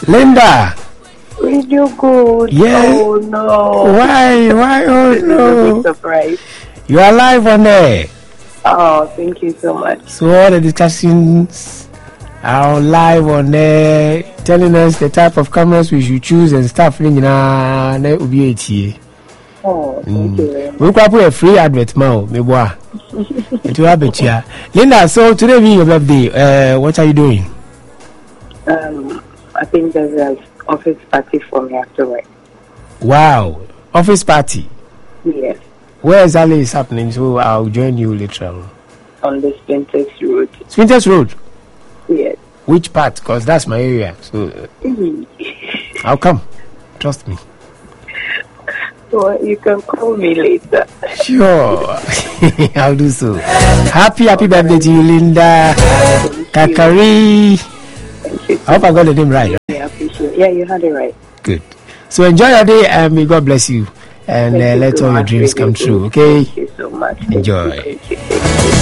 Linda. Radio good. Yes. Oh no. Why? Oh no. Surprise. You are live on there. Oh, thank you so much. So all the discussions are live on there, telling us the type of cameras we should choose and stuff. Oh, thank you very much. We can put a free advert now, maybe. It will have it. Linda, so today being your birthday, what are you doing? I think there's an office party for me after work. Wow, office party. Yes. Where exactly is happening? So I'll join you later on. On the Spinters Road. Spinters Road? Yes. Which part? Because that's my area. So I'll come. Trust me. Well, you can call me later. Sure. I'll do so. Happy birthday to you, Linda. Kakari. Thank you. I hope I got the name right. Yeah, I appreciate it. Yeah, you had it right. Good. So enjoy your day and may God bless you. And let all your dreams come true, okay? Thank you so much. Enjoy. Thank you.